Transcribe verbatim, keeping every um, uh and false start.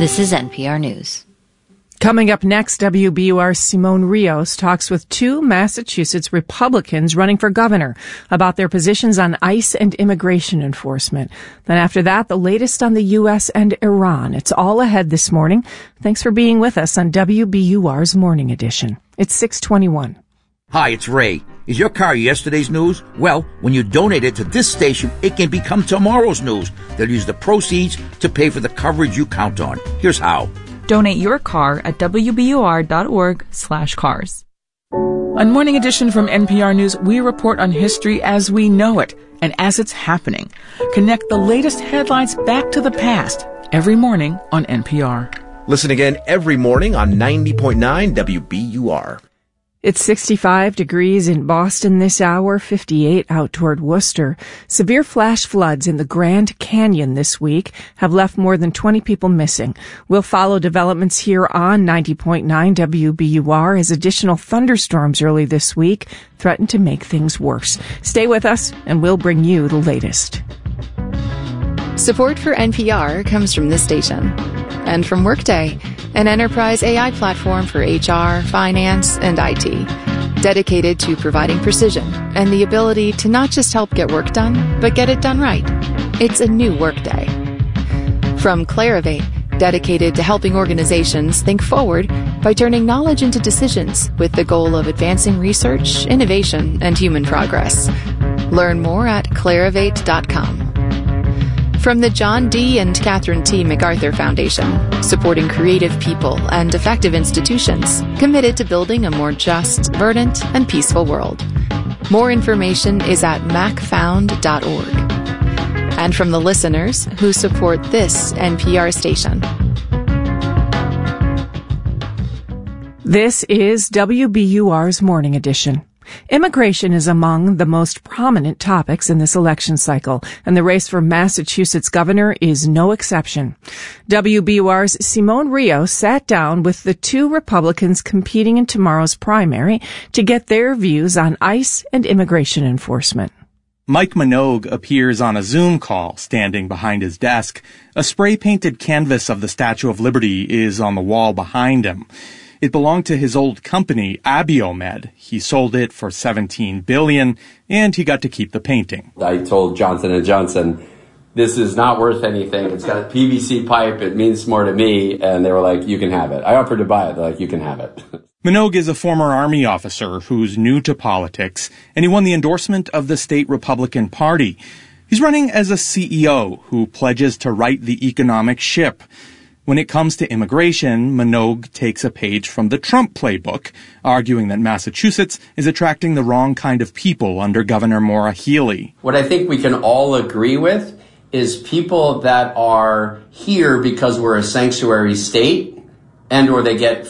This is N P R News. Coming up next, W B U R's Simone Rios talks with two Massachusetts Republicans running for governor about their positions on ICE and immigration enforcement. Then after that, the latest on the U S and Iran. It's all ahead this morning. Thanks for being with us on W B U R's Morning Edition. It's six twenty-one. Hi, it's Ray. Is your car yesterday's news? Well, when you donate it to this station, it can become tomorrow's news. They'll use the proceeds to pay for the coverage you count on. Here's how. Donate your car at wbur.org slash cars. On Morning Edition from N P R News, we report on history as we know it and as it's happening. Connect the latest headlines back to the past every morning on N P R. Listen again every morning on ninety point nine W B U R. It's sixty-five degrees in Boston this hour, fifty-eight out toward Worcester. Severe flash floods in the Grand Canyon this week have left more than twenty people missing. We'll follow developments here on ninety point nine W B U R as additional thunderstorms early this week threaten to make things worse. Stay with us and we'll bring you the latest. Support for N P R comes from this station and from Workday, an enterprise A I platform for H R, finance, and I T, dedicated to providing precision and the ability to not just help get work done, but get it done right. It's a new Workday. From Clarivate, dedicated to helping organizations think forward by turning knowledge into decisions with the goal of advancing research, innovation, and human progress. Learn more at clarivate dot com. From the John D. and Catherine T. MacArthur Foundation, supporting creative people and effective institutions committed to building a more just, verdant, and peaceful world. More information is at mac found dot org. And from the listeners who support this N P R station. This is W B U R's Morning Edition. Immigration is among the most prominent topics in this election cycle, and the race for Massachusetts governor is no exception. W B U R's Simone Rios sat down with the two Republicans competing in tomorrow's primary to get their views on ICE and immigration enforcement. Mike Minogue appears on a Zoom call, standing behind his desk. A spray-painted canvas of the Statue of Liberty is on the wall behind him. It belonged to his old company, Abiomed. He sold it for seventeen billion dollars, and he got to keep the painting. I told Johnson and Johnson, this is not worth anything. It's got a P V C pipe. It means more to me. And they were like, you can have it. I offered to buy it. They're like, you can have it. Minogue is a former Army officer who's new to politics, and he won the endorsement of the state Republican Party. He's running as a C E O who pledges to right the economic ship. When it comes to immigration, Minogue takes a page from the Trump playbook, arguing that Massachusetts is attracting the wrong kind of people under Governor Maura Healey. What I think we can all agree with is people that are here because we're a sanctuary state and or they get